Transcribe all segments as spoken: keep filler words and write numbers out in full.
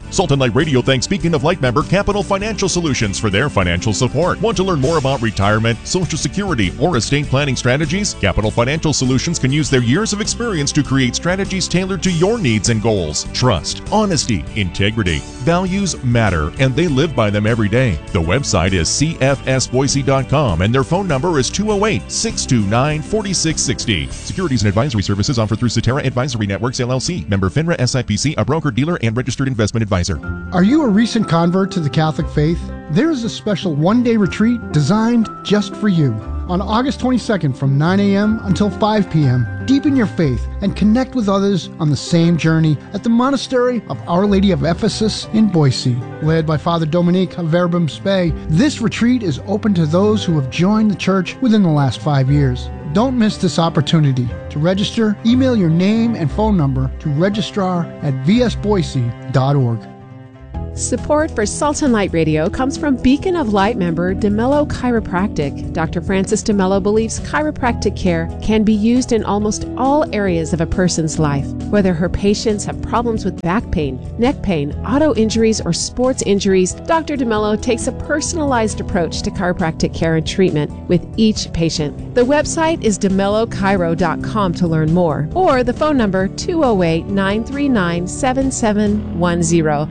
Salt and Light Radio thanks Beacon of Light member Capital Financial Solutions for their financial support. Want to learn more about retirement, Social Security, or estate planning strategies? Capital Financial Solutions can use their years of experience to create strategies tailored to your needs and goals. Trust, honesty, integrity, values matter, and they live by them every day. The website is c f s boise dot com and their phone number is two oh eight, six two nine, four six six zero. Securities and advisory services offered through Cetera Advisory Networks, L L C. Member FINRA S I P C, a broker-dealer and registered investment advisor. Are you a recent convert to the Catholic faith? There is a special one-day retreat designed just for you. On August twenty-second from nine a.m. until five p.m., deepen your faith and connect with others on the same journey at the Monastery of Our Lady of Ephesus in Boise. Led by Father Dominique of Verbum Spei, this retreat is open to those who have joined the church within the last five years. Don't miss this opportunity. To register, email your name and phone number to registrar at v s boise dot org. Support for Salt and Light Radio comes from Beacon of Light member DeMello Chiropractic. Doctor Francis DeMello believes chiropractic care can be used in almost all areas of a person's life. Whether her patients have problems with back pain, neck pain, auto injuries, or sports injuries, Doctor DeMello takes a personalized approach to chiropractic care and treatment with each patient. The website is de mello chiro dot com to learn more, or the phone number two oh eight, nine three nine, seven seven one zero.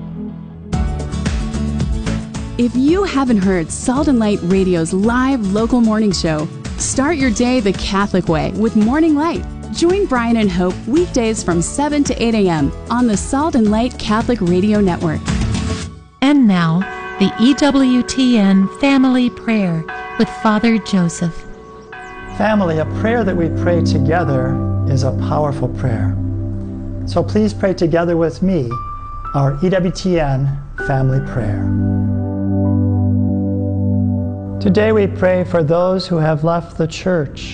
If you haven't heard Salt and Light Radio's live local morning show, start your day the Catholic way with Morning Light. Join Brian and Hope weekdays from seven to eight a.m. on the Salt and Light Catholic Radio Network. And now, the E W T N Family Prayer with Father Joseph. Family, a prayer that we pray together is a powerful prayer. So please pray together with me our E W T N Family Prayer. Today we pray for those who have left the church.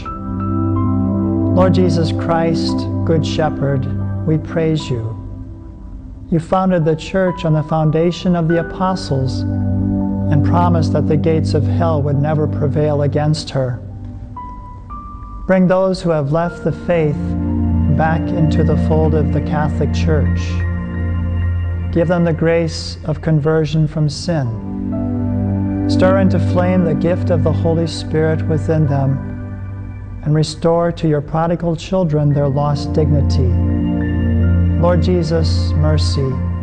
Lord Jesus Christ, Good Shepherd, we praise you. You founded the church on the foundation of the apostles and promised that the gates of hell would never prevail against her. Bring those who have left the faith back into the fold of the Catholic Church. Give them the grace of conversion from sin. Stir into flame the gift of the Holy Spirit within them, and restore to your prodigal children their lost dignity. Lord Jesus, mercy.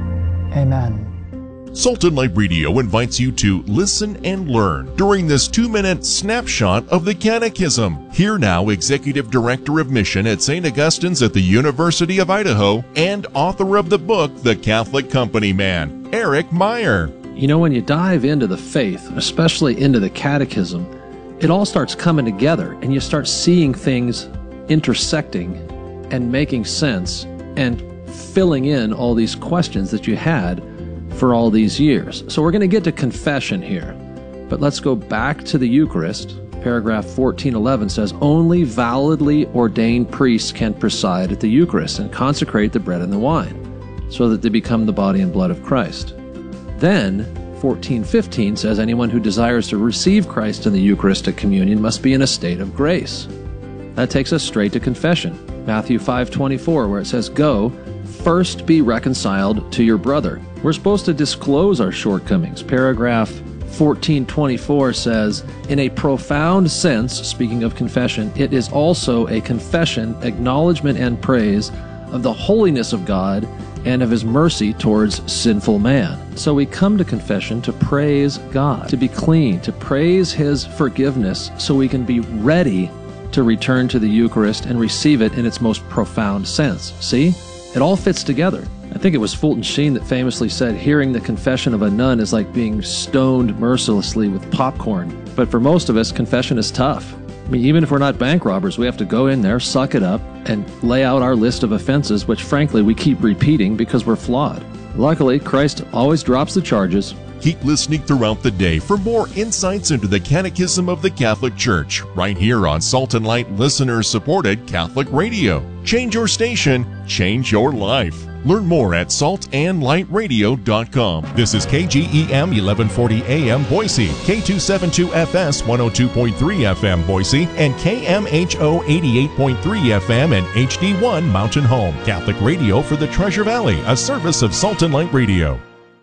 Amen. Salt and Light Radio invites you to listen and learn during this two-minute snapshot of the Catechism. Here now, Executive Director of Mission at Saint Augustine's at the University of Idaho and author of the book, The Catholic Company Man, Eric Meyer. You know, when you dive into the faith, especially into the Catechism, it all starts coming together and you start seeing things intersecting and making sense and filling in all these questions that you had for all these years. So we're going to get to confession here, but let's go back to the Eucharist. Paragraph fourteen eleven says, only validly ordained priests can preside at the Eucharist and consecrate the bread and the wine so that they become the body and blood of Christ. Then, fourteen fifteen says anyone who desires to receive Christ in the Eucharistic communion must be in a state of grace. That takes us straight to confession. Matthew five twenty-four, where it says, go, first be reconciled to your brother. We're supposed to disclose our shortcomings. Paragraph fourteen twenty-four says, in a profound sense, speaking of confession, it is also a confession, acknowledgement, and praise of the holiness of God and of his mercy towards sinful man. So we come to confession to praise God, to be clean, to praise his forgiveness so we can be ready to return to the Eucharist and receive it in its most profound sense. See? It all fits together. I think it was Fulton Sheen that famously said, hearing the confession of a nun is like being stoned mercilessly with popcorn. But for most of us, confession is tough. I mean, even if we're not bank robbers, we have to go in there, suck it up, and lay out our list of offenses, which frankly we keep repeating because we're flawed. Luckily, Christ always drops the charges. Keep listening throughout the day for more insights into the Catechism of the Catholic Church, right here on Salt and Light listener-supported Catholic Radio. Change your station, change your life. Learn more at salt and light radio dot com. This is K G E M eleven forty A M Boise, K two seventy-two F S one oh two point three F M Boise, and K M H O eighty-eight point three F M and H D one Mountain Home. Catholic Radio for the Treasure Valley, a service of Salt and Light Radio.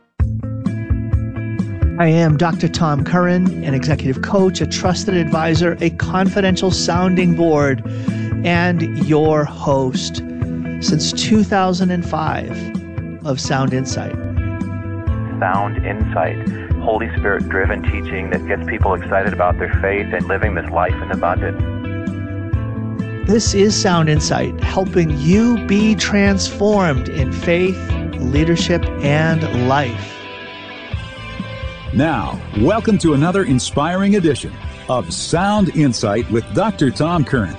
I am Doctor Tom Curran, an executive coach, a trusted advisor, a confidential sounding board, and your host since two thousand five of Sound Insight. Sound Insight, Holy Spirit-driven teaching that gets people excited about their faith and living this life in abundance. This is Sound Insight, helping you be transformed in faith, leadership, and life. Now, welcome to another inspiring edition of Sound Insight with Doctor Tom Curran.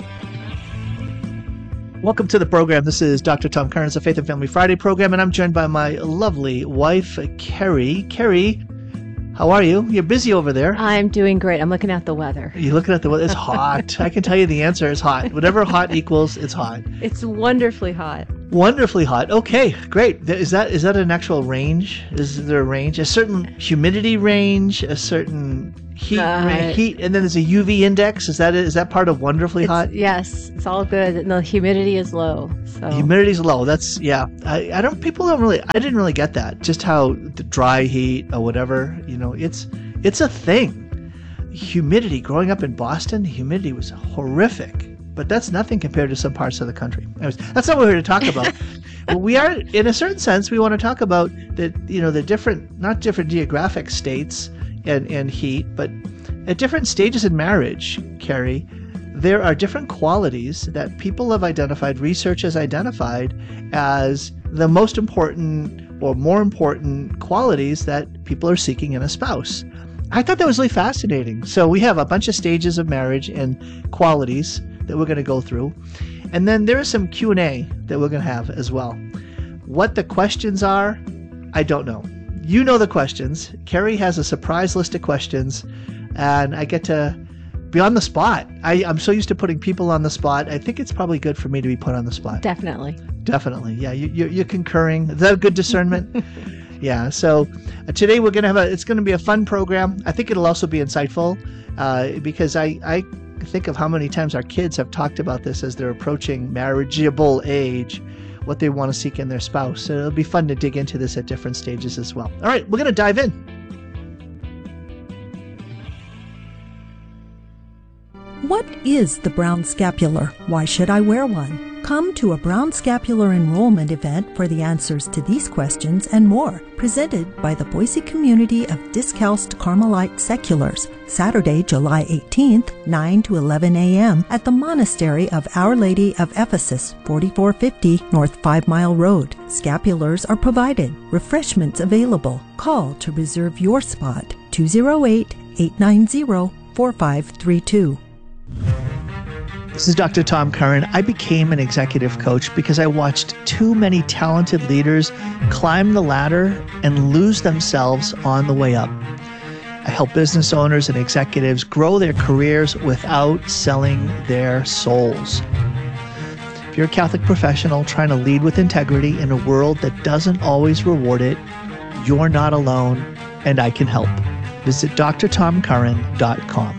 Welcome to the program. This is Doctor Tom Curran. It's a Faith and Family Friday program, and I'm joined by my lovely wife, Carrie. Carrie, how are you? You're busy over there. I'm doing great. I'm looking at the weather. You're looking at the weather. It's hot. I can tell you the answer is hot. Whatever hot equals, it's hot. It's wonderfully hot. Wonderfully hot. Okay, great. Is that is that an actual range? Is there a range? A certain humidity range? A certain heat Uh, range, heat, and then there's a U V index. Is that is that part of wonderfully It's- hot? Yes, it's all good. And the humidity is low. So Humidity's low. That's yeah. I, I don't. People don't really. I didn't really get that. Just how the dry heat or whatever. You know, it's it's a thing. Humidity. Growing up in Boston, humidity was horrific. But that's nothing compared to some parts of the country. Anyways, that's not what we're here to talk about. Well, we are, in a certain sense, we want to talk about the you know the different, not different geographic states and and heat, but at different stages in marriage, Carrie, there are different qualities that people have identified, research has identified as the most important or more important qualities that people are seeking in a spouse. I thought that was really fascinating. So we have a bunch of stages of marriage and qualities that we're going to go through. And then there is some Q and A that we're going to have as well. What the questions are, I don't know. You know the questions. Carrie has a surprise list of questions, and I get to be on the spot. I, I'm so used to putting people on the spot. I think it's probably good for me to be put on the spot. definitely. Definitely. Yeah, you, you're, you're concurring. Is that good discernment? Yeah. So uh, today we're going to have a, it's going to be a fun program. I think it'll also be insightful uh, because I, I think of how many times our kids have talked about this as they're approaching marriageable age, what they want to seek in their spouse. So it'll be fun to dig into this at different stages as well. All right, we're going to dive in. What is the brown scapular? Why should I wear one? Come to a brown scapular enrollment event for the answers to these questions and more, presented by the Boise Community of Discalced Carmelite Seculars, Saturday, July eighteenth, nine to eleven a.m. at the Monastery of Our Lady of Ephesus, forty-four fifty North Five Mile Road. Scapulars are provided. Refreshments available. Call to reserve your spot, two oh eight, eight nine zero, four five three two. This is Doctor Tom Curran. I became an executive coach because I watched too many talented leaders climb the ladder and lose themselves on the way up. I help business owners and executives grow their careers without selling their souls. If you're a Catholic professional trying to lead with integrity in a world that doesn't always reward it, you're not alone, and I can help. Visit d r tom curran dot com.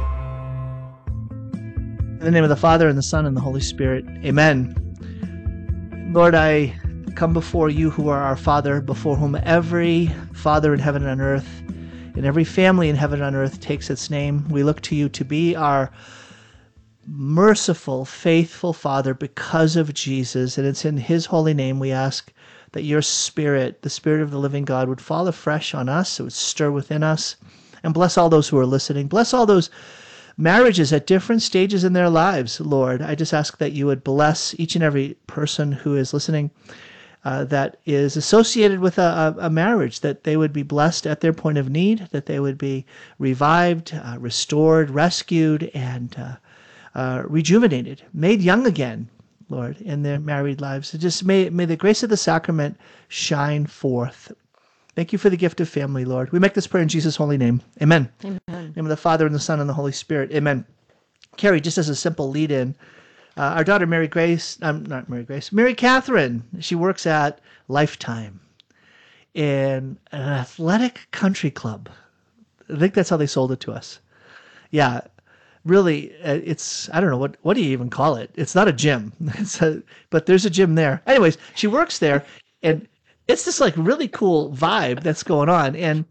In the name of the Father, and the Son, and the Holy Spirit. Amen. Lord, I come before you who are our Father, before whom every father in heaven and on earth, and every family in heaven and on earth takes its name. We look to you to be our merciful, faithful Father because of Jesus, and it's in his holy name we ask that your Spirit, the Spirit of the living God, would fall afresh on us, it would stir within us, and bless all those who are listening. Bless all those marriages at different stages in their lives, Lord. I just ask that you would bless each and every person who is listening uh, that is associated with a, a, a marriage, that they would be blessed at their point of need, that they would be revived, uh, restored, rescued, and uh, uh, rejuvenated, made young again, Lord, in their married lives. So just may, may the grace of the sacrament shine forth. Thank you for the gift of family, Lord. We make this prayer in Jesus' holy name. Amen. Amen. In the name of the Father, and the Son, and the Holy Spirit. Amen. Carrie, just as a simple lead-in, uh, our daughter Mary Grace, um, not Mary Grace, Mary Catherine, she works at Lifetime in an athletic country club. I think that's how they sold it to us. Yeah, really, uh, it's, I don't know, what what do you even call it? It's not a gym, it's a, but there's a gym there. Anyways, she works there, and it's this like really cool vibe that's going on. And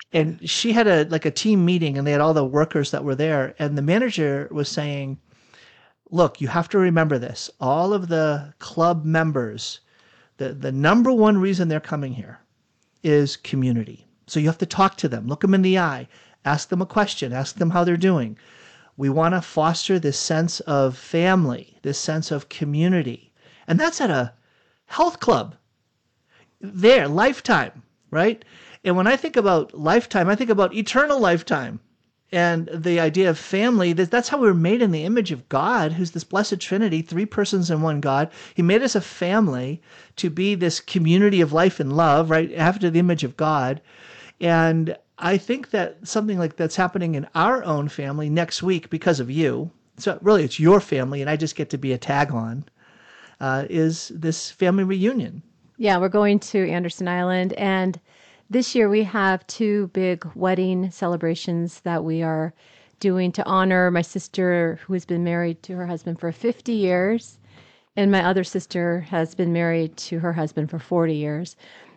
And she had a like a team meeting, and they had all the workers that were there. And the manager was saying, look, you have to remember this. All of the club members, the, the number one reason they're coming here is community. So you have to talk to them, look them in the eye, ask them a question, ask them how they're doing. We want to foster this sense of family, this sense of community. And that's at a health club. There, lifetime, right? And when I think about lifetime, I think about eternal lifetime. And the idea of family, that's how we were made in the image of God, who's this blessed Trinity, three persons in one God. He made us a family to be this community of life and love, right, after the image of God. And I think that something like that's happening in our own family next week because of you, so really it's your family and I just get to be a tag on, uh, is this family reunion. Yeah, we're going to Anderson Island, and this year we have two big wedding celebrations that we are doing to honor my sister who has been married to her husband for fifty years, and my other sister has been married to her husband for forty years.